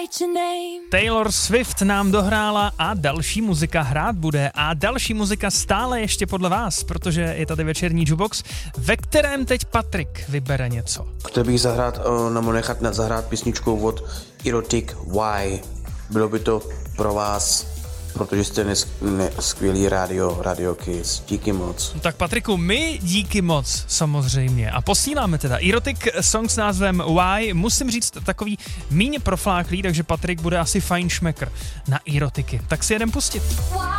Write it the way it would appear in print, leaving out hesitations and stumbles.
Taylor Swift nám dohrála a další muzika hrát bude a další muzika stále ještě podle vás, protože je tady večerní jukebox, ve kterém teď Patrik vybere něco. Chtěl bych zahrát, nebo nechat zahrát písničku od Erotic Why. Bylo by to pro vás, protože jste skvělý Radio Kiss. Díky moc. No tak Patriku, my díky moc samozřejmě a posíláme teda Erotic song s názvem Why. Musím říct takový míň profláklý, takže Patrik bude asi fajn šmekr na erotiky. Tak si jedem pustit.